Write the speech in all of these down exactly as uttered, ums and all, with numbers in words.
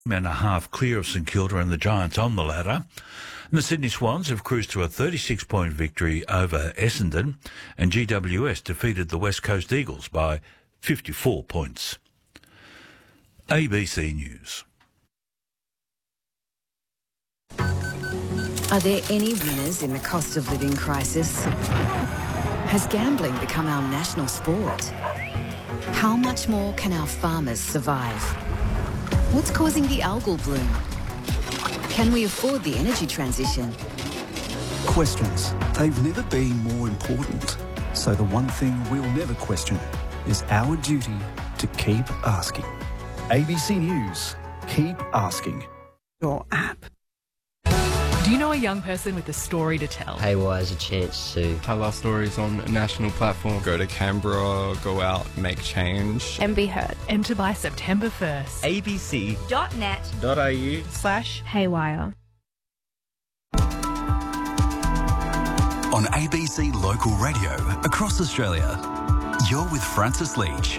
and a half clear of St Kilda and the Giants on the ladder. And the Sydney Swans have cruised to a thirty-six point victory over Essendon, and G W S defeated the West Coast Eagles by fifty-four points. A B C News. Are there any winners in the cost of living crisis? Has gambling become our national sport? How much more can our farmers survive? What's causing the algal bloom? Can we afford the energy transition? Questions. They've never been more important. So the one thing we'll never question is our duty to keep asking. A B C News. Keep asking. Your app. Do you know a young person with a story to tell? Haywire has a chance to tell our stories on a national platform. Go to Canberra, go out, make change. And be heard. Enter by September first. abc dot net dot a u slash Haywire. On A B C Local Radio across Australia, you're with Francis Leach.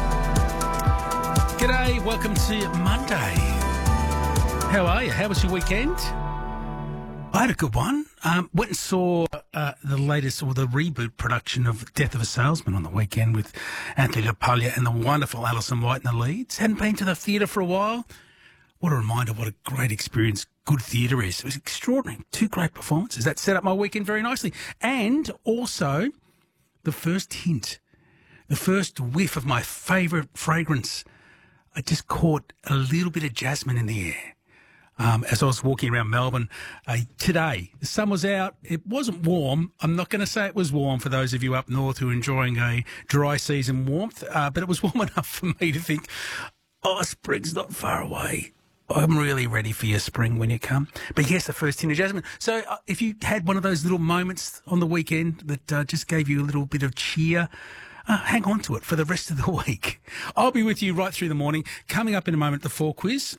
G'day, welcome to Monday. How are you? How was your weekend? I had a good one. Um, went and saw uh, the latest or the reboot production of Death of a Salesman on the weekend with Anthony LaPaglia and the wonderful Alison White in the leads. Hadn't been to the theatre for a while. What a reminder, what a great experience good theatre is. It was extraordinary. Two great performances. That set up my weekend very nicely. And also the first hint, the first whiff of my favourite fragrance. I just caught a little bit of jasmine in the air. Um, as I was walking around Melbourne uh, today. The sun was out. It wasn't warm. I'm not going to say it was warm for those of you up north who are enjoying a dry season warmth, uh, but it was warm enough for me to think, oh, spring's not far away. I'm really ready for your spring when you come. But yes, the first hint of jasmine. So uh, if you had one of those little moments on the weekend that uh, just gave you a little bit of cheer, Uh, hang on to it for the rest of the week. I'll be with you right through the morning. Coming up in a moment, the four quiz.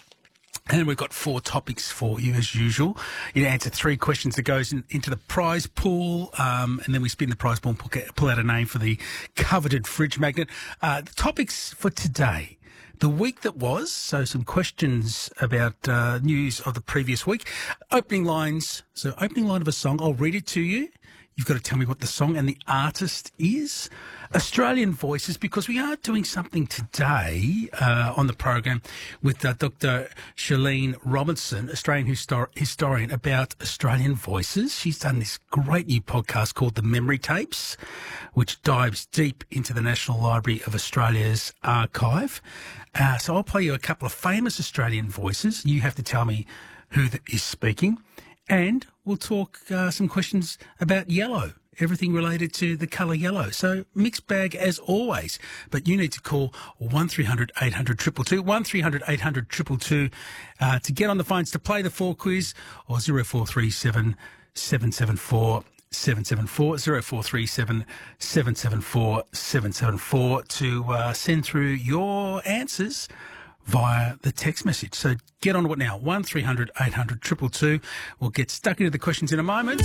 And we've got four topics for you, as usual. You answer three questions that goes in, into the prize pool, um, and then we spin the prize pool and pull, pull out a name for the coveted fridge magnet. Uh, the topics for today. The week that was, so some questions about uh, news of the previous week. Opening lines. So opening line of a song. I'll read it to you. You've got to tell me what the song and the artist is. Australian Voices, because we are doing something today uh, on the program with uh, Doctor Shalene Robinson, Australian histor- historian, about Australian Voices. She's done this great new podcast called The Memory Tapes, which dives deep into the National Library of Australia's archive. Uh, so I'll play you a couple of famous Australian voices. You have to tell me who that is speaking. And we'll talk uh, some questions about yellow, everything related to the colour yellow. So mixed bag as always. But you need to call one three hundred eight hundred two two two, one three hundred eight hundred two two two uh, to get on the phones to play the four quiz, or zero four three seven seven seven four seven seven four, zero four three seven seven seven four seven seven four to uh, send through your answers via the text message. So get on to it now. one three hundred eight hundred two two two. We'll get stuck into the questions in a moment.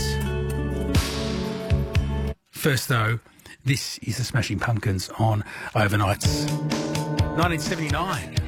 First, though, this is the Smashing Pumpkins on Overnights. nineteen seventy-nine.